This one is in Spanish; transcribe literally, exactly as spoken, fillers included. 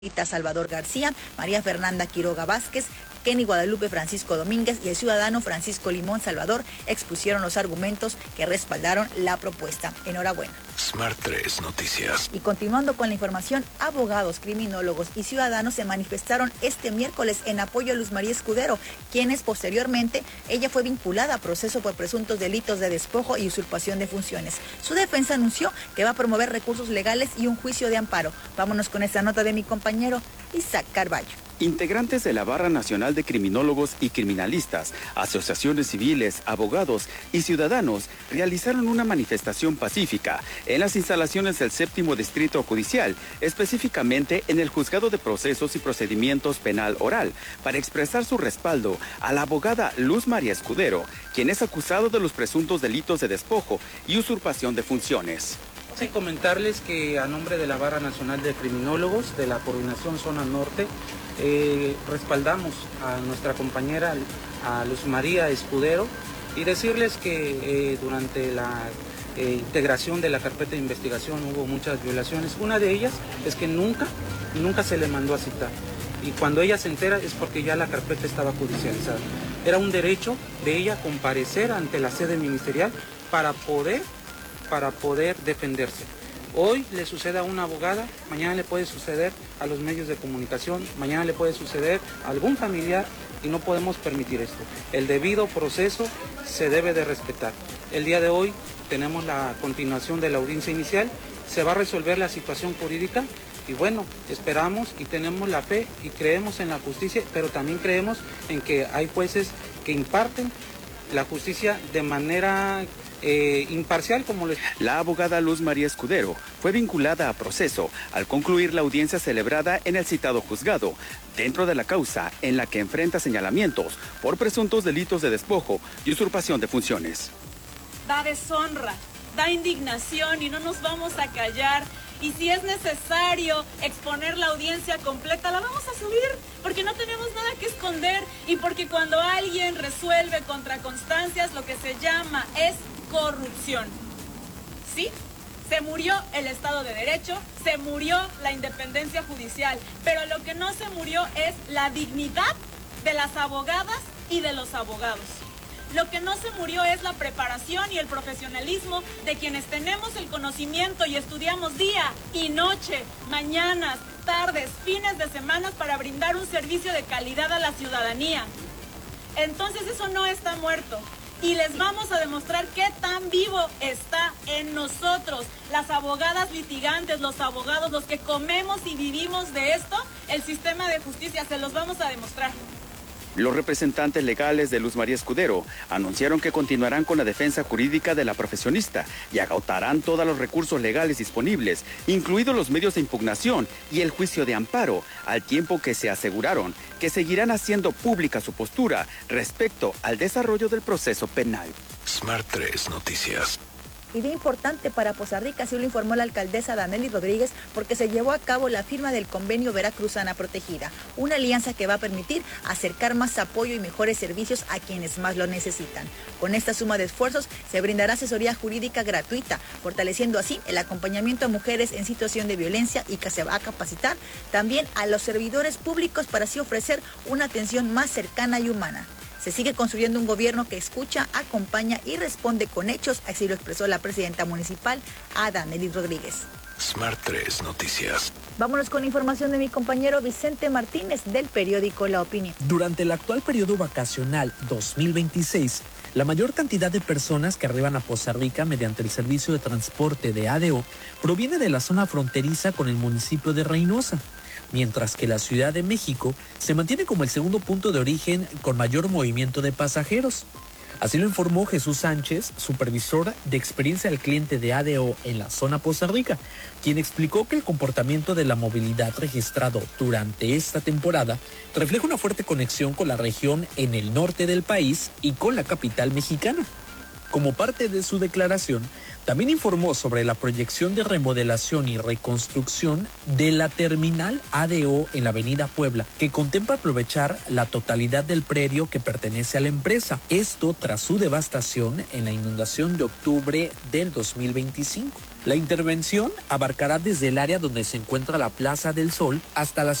Salvador García, María Fernanda Quiroga Vázquez, Kenny Guadalupe Francisco Domínguez y el ciudadano Francisco Limón Salvador expusieron los argumentos que respaldaron la propuesta. Enhorabuena. Smart tres Noticias. Y continuando con la información, abogados, criminólogos y ciudadanos se manifestaron este miércoles en apoyo a Luz María Escudero, quienes posteriormente ella fue vinculada a proceso por presuntos delitos de despojo y usurpación de funciones. Su defensa anunció que va a promover recursos legales y un juicio de amparo. Vámonos con esta nota de mi compañero Isaac Carballo. Integrantes de la Barra Nacional de Criminólogos y Criminalistas, asociaciones civiles, abogados y ciudadanos realizaron una manifestación pacífica en las instalaciones del séptimo Distrito Judicial, específicamente en el Juzgado de Procesos y Procedimientos Penal Oral, para expresar su respaldo a la abogada Luz María Escudero, quien es acusado de los presuntos delitos de despojo y usurpación de funciones. Sí, comentarles que a nombre de la Barra Nacional de Criminólogos de la Coordinación Zona Norte, eh, respaldamos a nuestra compañera a Luz María Escudero y decirles que eh, durante la eh, integración de la carpeta de investigación hubo muchas violaciones. Una de ellas es que nunca, nunca se le mandó a citar. Y cuando ella se entera es porque ya la carpeta estaba judicializada. Era un derecho de ella comparecer ante la sede ministerial para poder para poder defenderse. Hoy le sucede a una abogada, mañana le puede suceder a los medios de comunicación, mañana le puede suceder a algún familiar y no podemos permitir esto. El debido proceso se debe de respetar. El día de hoy tenemos la continuación de la audiencia inicial, se va a resolver la situación jurídica y bueno, esperamos y tenemos la fe y creemos en la justicia, pero también creemos en que hay jueces que imparten la justicia de manera Eh, imparcial como les... La abogada Luz María Escudero fue vinculada a proceso al concluir la audiencia celebrada en el citado juzgado, dentro de la causa en la que enfrenta señalamientos por presuntos delitos de despojo y usurpación de funciones. Da deshonra, da indignación y no nos vamos a callar. Y si es necesario exponer la audiencia completa, la vamos a subir, porque no tenemos nada que esconder y porque cuando alguien resuelve contra constancias, lo que se llama es corrupción. ¿Sí? Se murió el Estado de Derecho, se murió la independencia judicial, pero lo que no se murió es la dignidad de las abogadas y de los abogados. Lo que no se murió es la preparación y el profesionalismo de quienes tenemos el conocimiento y estudiamos día y noche, mañanas, tardes, fines de semana para brindar un servicio de calidad a la ciudadanía. Entonces eso no está muerto y les vamos a demostrar qué tan vivo está en nosotros, las abogadas litigantes, los abogados, los que comemos y vivimos de esto, el sistema de justicia, se los vamos a demostrar. Los representantes legales de Luz María Escudero anunciaron que continuarán con la defensa jurídica de la profesionista y agotarán todos los recursos legales disponibles, incluidos los medios de impugnación y el juicio de amparo, al tiempo que se aseguraron que seguirán haciendo pública su postura respecto al desarrollo del proceso penal. Smart tres Noticias. Y día importante para Poza Rica, así lo informó la alcaldesa Danely Rodríguez, porque se llevó a cabo la firma del convenio Veracruzana Protegida, una alianza que va a permitir acercar más apoyo y mejores servicios a quienes más lo necesitan. Con esta suma de esfuerzos se brindará asesoría jurídica gratuita, fortaleciendo así el acompañamiento a mujeres en situación de violencia y que se va a capacitar también a los servidores públicos para así ofrecer una atención más cercana y humana. Se sigue construyendo un gobierno que escucha, acompaña y responde con hechos, así lo expresó la presidenta municipal, Danely Rodríguez. Smart tres Noticias. Vámonos con información de mi compañero Vicente Martínez del periódico La Opinión. Durante el actual periodo vacacional dos mil veintiséis, la mayor cantidad de personas que arriban a Poza Rica mediante el servicio de transporte de A D O proviene de la zona fronteriza con el municipio de Reynosa, mientras que la Ciudad de México se mantiene como el segundo punto de origen con mayor movimiento de pasajeros. Así lo informó Jesús Sánchez, supervisor de experiencia al cliente de A D O en la zona Poza Rica, quien explicó que el comportamiento de la movilidad registrado durante esta temporada refleja una fuerte conexión con la región en el norte del país y con la capital mexicana. Como parte de su declaración, también informó sobre la proyección de remodelación y reconstrucción de la terminal A D O en la avenida Puebla, que contempla aprovechar la totalidad del predio que pertenece a la empresa. Esto tras su devastación en la inundación de octubre del dos mil veinticinco. La intervención abarcará desde el área donde se encuentra la Plaza del Sol hasta la